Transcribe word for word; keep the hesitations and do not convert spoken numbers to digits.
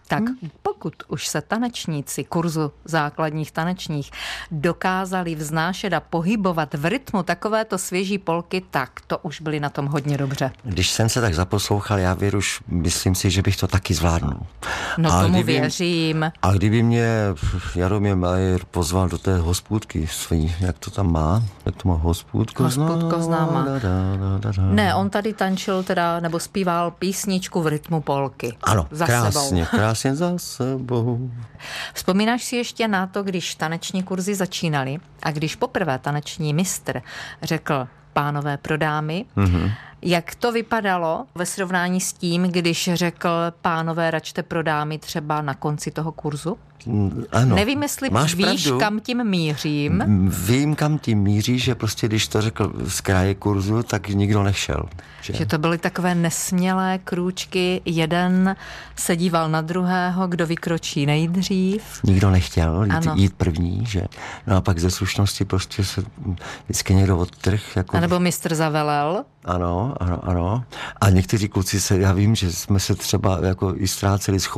Tak pokud už se tanečníci kurzu základních tanečních dokázali vznášet a pohybovat v rytmu takovéto svěží polky, tak to už byli na tom hodně dobře. Když jsem se tak zaposlouchal, já věru, už myslím si, že bych to taky zvládnul. No a tomu kdyby, věřím. A kdyby mě Jaromír Majer pozval do té hospůdky svý, jak to tam má? Jak to má hospůdko? Hospůdko známá. Ne, on tady tančil teda, nebo zpíval písničku v rytmu polky. Ano, za krásně, sebou. krásně za sebou. Vzpomínáš si ještě na to, když taneční kurzy začínaly a když poprvé taneční mistr řekl pánové pro dámy, mm-hmm. jak to vypadalo ve srovnání s tím, když řekl pánové račte pro dámy třeba na konci toho kurzu? Ano. Nevím, jestli Máš víš, pravdu. kam tím mířím. Vím, kam tím míří, že prostě když to řekl z kraje kurzu, tak nikdo nešel. Že, že to byly takové nesmělé krůčky, jeden se díval na druhého, kdo vykročí nejdřív. Nikdo nechtěl jít, jít první, že? No a pak ze slušnosti prostě se vždycky někdo odtrh. Jako... A nebo mistr zavelel. Ano, ano, ano. A někteří kluci se, já vím, že jsme se třeba jako i ztráceli